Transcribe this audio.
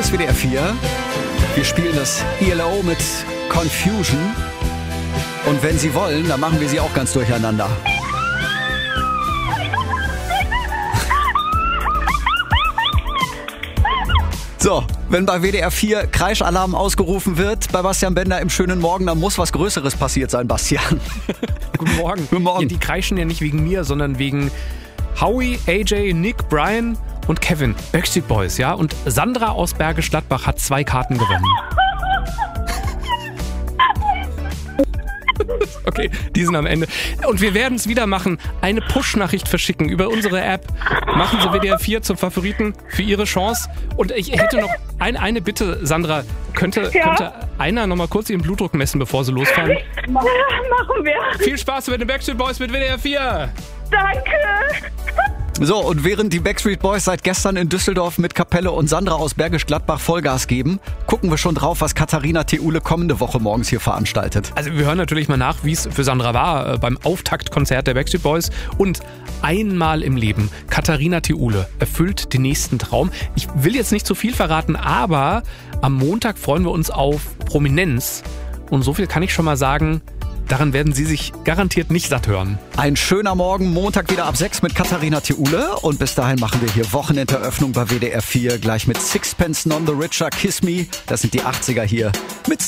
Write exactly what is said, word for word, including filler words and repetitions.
ist W D R vier. Wir spielen das E L O mit Confusion. Und wenn Sie wollen, dann machen wir Sie auch ganz durcheinander. So, wenn bei W D R vier Kreischalarm ausgerufen wird, bei Bastian Bender im schönen Morgen, dann muss was Größeres passiert sein, Bastian. Guten Morgen. Guten Morgen. Ja, die kreischen ja nicht wegen mir, sondern wegen Howie, A J, Nick, Brian und Kevin, Backstreet Boys, ja? Und Sandra aus Bergisch Gladbach hat zwei Karten gewonnen. Okay, die sind am Ende. Und wir werden es wieder machen. Eine Push-Nachricht verschicken über unsere App. Machen Sie W D R vier zum Favoriten für Ihre Chance. Und ich hätte noch ein, eine Bitte, Sandra. Könnte, ja? könnte einer noch mal kurz Ihren Blutdruck messen, bevor Sie losfahren? Ja, machen wir. Viel Spaß mit den Backstreet Boys mit W D R vier. Danke. So, und während die Backstreet Boys seit gestern in Düsseldorf mit Kapelle und Sandra aus Bergisch Gladbach Vollgas geben, gucken wir schon drauf, was Katharina Theule kommende Woche morgens hier veranstaltet. Also wir hören natürlich mal nach, wie es für Sandra war äh, beim Auftaktkonzert der Backstreet Boys. Und einmal im Leben, Katharina Theule erfüllt den nächsten Traum. Ich will jetzt nicht zu viel verraten, aber am Montag freuen wir uns auf Prominenz. Und so viel kann ich schon mal sagen, daran werden Sie sich garantiert nicht satt hören. Ein schöner Morgen, Montag wieder ab sechs mit Katharina Theule. Und bis dahin machen wir hier Wochenenderöffnung bei W D R vier. Gleich mit Sixpence None the Richer, Kiss Me. Das sind die achtziger hier mit